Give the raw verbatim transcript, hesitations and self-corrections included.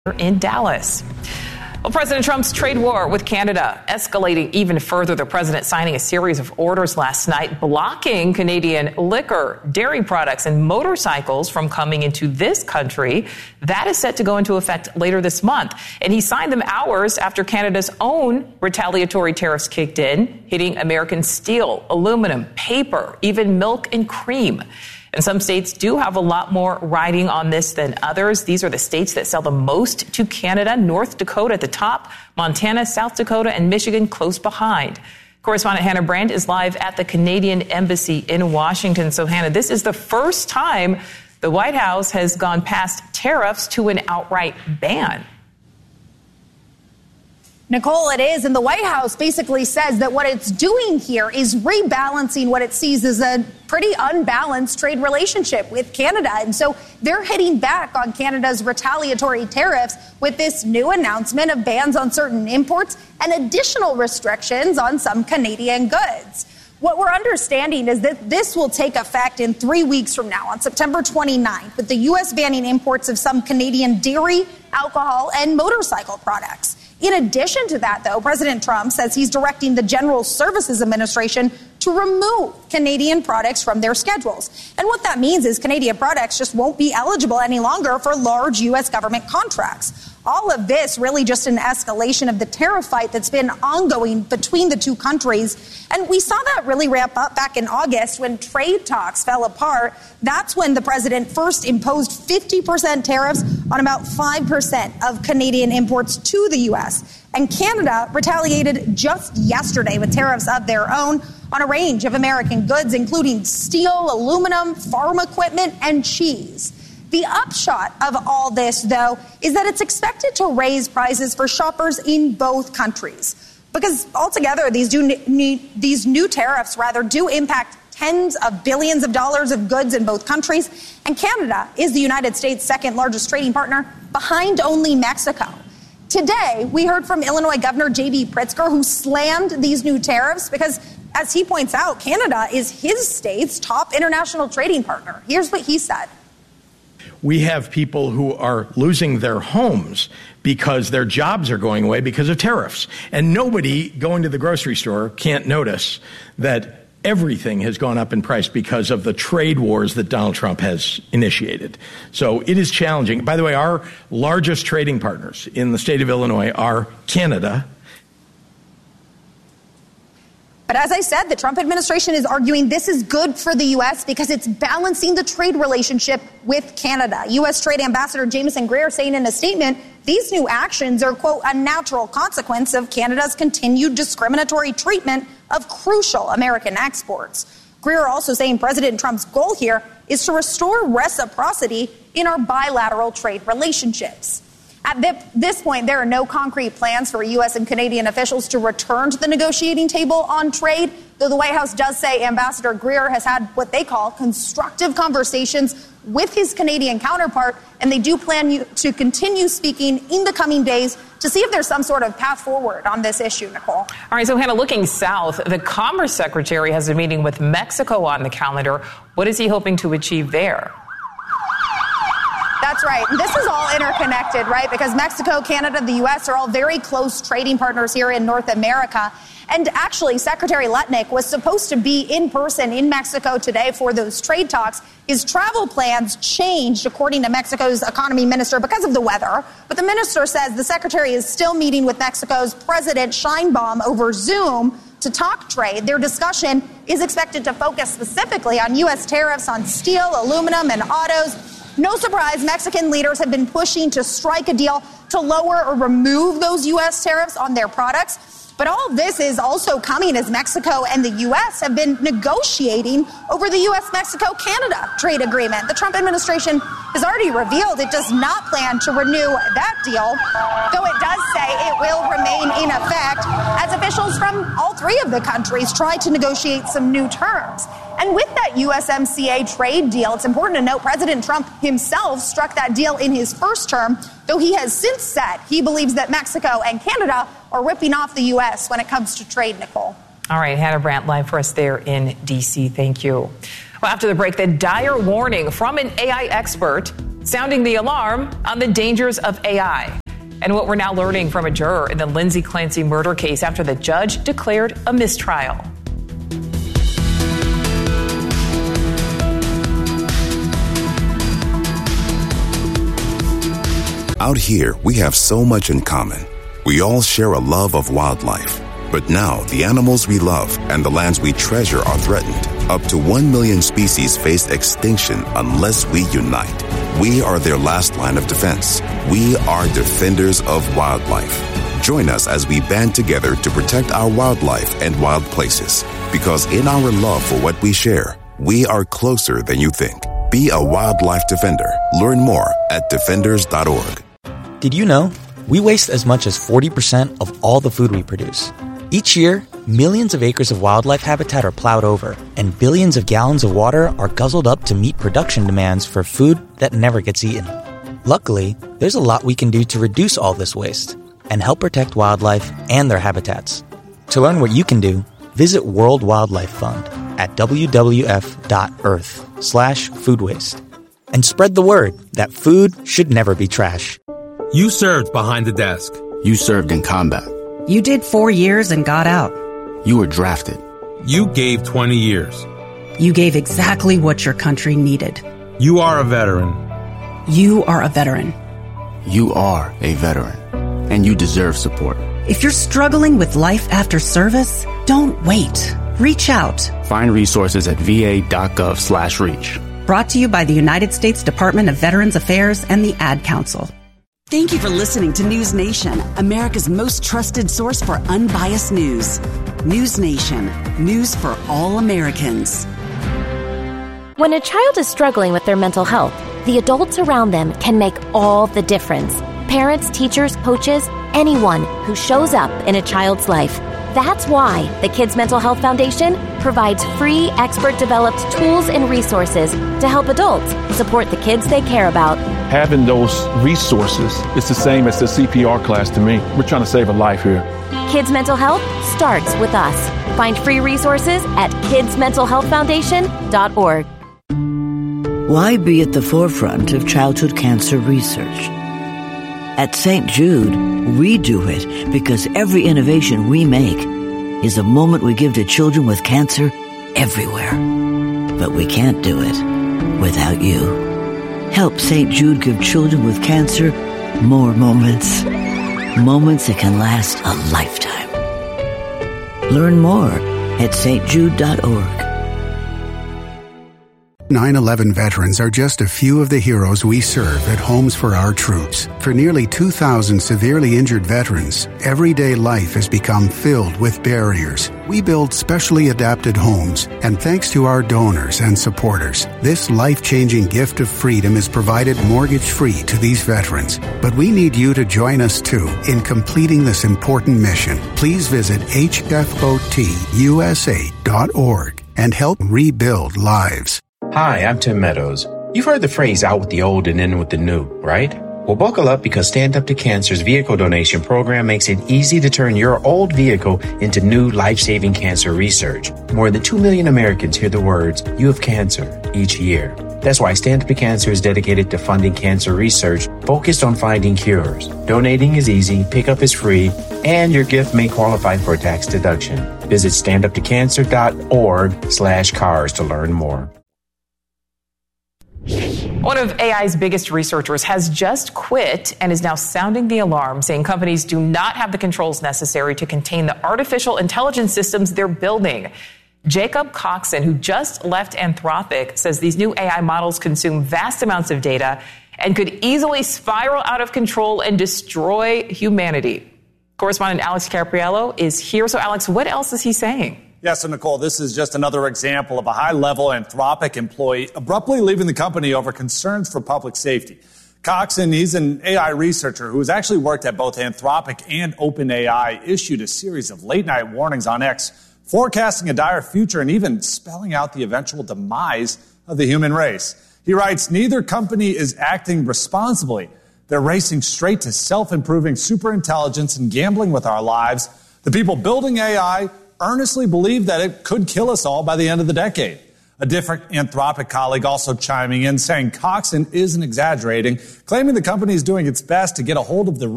in Dallas. Well, President Trump's trade war with Canada escalating even further. The president signing a series of orders last night blocking Canadian liquor, dairy products, and motorcycles from coming into this country. That is set to go into effect later this month. And he signed them hours after Canada's own retaliatory tariffs kicked in, hitting American steel, aluminum, paper, even milk and cream. And some states do have a lot more riding on this than others. These are the states that sell the most to Canada. North Dakota at the top, Montana, South Dakota, and Michigan close behind. Correspondent Hannah Brandt is live at the Canadian Embassy in Washington. So, Hannah, this is the first time the White House has gone past tariffs to an outright ban. Nicole, it is. And the White House basically says that what it's doing here is rebalancing what it sees as a pretty unbalanced trade relationship with Canada. And so they're hitting back on Canada's retaliatory tariffs with this new announcement of bans on certain imports and additional restrictions on some Canadian goods. What we're understanding is that this will take effect in three weeks from now, on September twenty-ninth, with the U S banning imports of some Canadian dairy, alcohol, and motorcycle products. In addition to that, though, President Trump says he's directing the General Services Administration to remove Canadian products from their schedules. And what that means is Canadian products just won't be eligible any longer for large U S government contracts. All of this really just an escalation of the tariff fight that's been ongoing between the two countries. And we saw that really ramp up back in August when trade talks fell apart. That's when the president first imposed fifty percent tariffs on about five percent of Canadian imports to the U S. And Canada retaliated just yesterday with tariffs of their own on a range of American goods, including steel, aluminum, farm equipment, and cheese. The upshot of all this, though, is that it's expected to raise prices for shoppers in both countries. Because altogether, these, do, these new tariffs, rather, do impact tens of billions of dollars of goods in both countries. And Canada is the United States' second largest trading partner, behind only Mexico. Today, we heard from Illinois Governor J B Pritzker, who slammed these new tariffs because, as he points out, Canada is his state's top international trading partner. Here's what he said. We have people who are losing their homes because their jobs are going away because of tariffs. And nobody going to the grocery store can't notice that everything has gone up in price because of the trade wars that Donald Trump has initiated. So it is challenging. By the way, our largest trading partners in the state of Illinois are Canada. But as I said, the Trump administration is arguing this is good for the U S because it's balancing the trade relationship with Canada. U S Trade Ambassador Jamieson Greer saying in a statement, these new actions are, quote, a natural consequence of Canada's continued discriminatory treatment of crucial American exports. Greer also saying President Trump's goal here is to restore reciprocity in our bilateral trade relationships. At this point, there are no concrete plans for U S and Canadian officials to return to the negotiating table on trade, though the White House does say Ambassador Greer has had what they call constructive conversations with his Canadian counterpart, and they do plan to continue speaking in the coming days to see if there's some sort of path forward on this issue, Nicole. All right, so Hannah, looking south, the Commerce Secretary has a meeting with Mexico on the calendar. What is he hoping to achieve there? That's right. This is all interconnected, right? Because Mexico, Canada, the U S are all very close trading partners here in North America. And actually, Secretary Letnick was supposed to be in person in Mexico today for those trade talks. His travel plans changed, according to Mexico's economy minister, because of the weather. But the minister says the secretary is still meeting with Mexico's President Sheinbaum over Zoom to talk trade. Their discussion is expected to focus specifically on U S tariffs on steel, aluminum, and autos. No surprise, Mexican leaders have been pushing to strike a deal to lower or remove those U S tariffs on their products. But all of this is also coming as Mexico and the U S have been negotiating over the U S Mexico Canada trade agreement. The Trump administration has already revealed it does not plan to renew that deal, though it does say it will remain in effect as officials from all three of the countries try to negotiate some new terms. And with that U S M C A trade deal, it's important to note President Trump himself struck that deal in his first term, though he has since said he believes that Mexico and Canada are ripping off the U S when it comes to trade, Nicole. All right, Hannah Brandt live for us there in D C. Thank you. Well, after the break, the dire warning from an A I expert. sounding the alarm on the dangers of A I and what we're now learning from a juror in the Lindsay Clancy murder case after the judge declared a mistrial. Out here, we have so much in common. We all share a love of wildlife. But now, the animals we love and the lands we treasure are threatened. Up to one million species face extinction unless we unite. We are their last line of defense. We are defenders of wildlife. Join us as we band together to protect our wildlife and wild places. Because in our love for what we share, we are closer than you think. Be a wildlife defender. Learn more at defenders dot org. Did you know we waste as much as forty percent of all the food we produce? Each year, millions of acres of wildlife habitat are plowed over, and billions of gallons of water are guzzled up to meet production demands for food that never gets eaten. Luckily, there's a lot we can do to reduce all this waste and help protect wildlife and their habitats. To learn what you can do, visit World Wildlife Fund at w w f dot earth slash food waste and spread the word that food should never be trash. You served behind the desk. You served in combat. You did four years and got out. You were drafted. You gave twenty years. You gave exactly what your country needed. You are a veteran. You are a veteran. You are a veteran. And you deserve support. If you're struggling with life after service, don't wait. Reach out. Find resources at v a dot gov slash reach. Brought to you by the United States Department of Veterans Affairs and the Ad Council. Thank you for listening to News Nation, America's most trusted source for unbiased news. News Nation, news for all Americans. When a child is struggling with their mental health, the adults around them can make all the difference. Parents, teachers, coaches, anyone who shows up in a child's life. That's why the Kids Mental Health Foundation provides free, expert-developed tools and resources to help adults support the kids they care about. Having those resources is the same as the C P R class to me. We're trying to save a life here. Kids Mental Health starts with us. Find free resources at kids mental health foundation dot org. Why be at the forefront of childhood cancer research? At Saint Jude, we do it because every innovation we make is a moment we give to children with cancer everywhere. But we can't do it without you. Help Saint Jude give children with cancer more moments. Moments that can last a lifetime. Learn more at s t jude dot org. nine eleven veterans are just a few of the heroes we serve at Homes for Our Troops. For nearly two thousand severely injured veterans, everyday life has become filled with barriers. We build specially adapted homes, and thanks to our donors and supporters, this life-changing gift of freedom is provided mortgage-free to these veterans. But we need you to join us, too, in completing this important mission. Please visit h f o t u s a dot org and help rebuild lives. Hi, I'm Tim Meadows. You've heard the phrase out with the old and in with the new, right? Well, buckle up because Stand Up to Cancer's vehicle donation program makes it easy to turn your old vehicle into new life-saving cancer research. More than two million Americans hear the words, "You have cancer," each year. That's why Stand Up to Cancer is dedicated to funding cancer research focused on finding cures. Donating is easy, pickup is free, and your gift may qualify for a tax deduction. Visit stand up to cancer dot org slash cars to learn more. One of A I's biggest researchers has just quit and is now sounding the alarm, saying companies do not have the controls necessary to contain the artificial intelligence systems they're building. Jacob Coxon, who just left Anthropic, says these new A I models consume vast amounts of data and could easily spiral out of control and destroy humanity. Correspondent Alex Capriello is here. So, Alex, what else is he saying? Yeah, so Nicole, this is just another example of a high-level Anthropic employee abruptly leaving the company over concerns for public safety. Coxon, he's an A I researcher who has actually worked at both Anthropic and OpenAI, issued a series of late-night warnings on X, forecasting a dire future and even spelling out the eventual demise of the human race. He writes, neither company is acting responsibly. They're racing straight to self-improving superintelligence and gambling with our lives. The people building A I earnestly believe that it could kill us all by the end of the decade. A different Anthropic colleague also chiming in, saying Coxon isn't exaggerating, claiming the company is doing its best to get a hold of the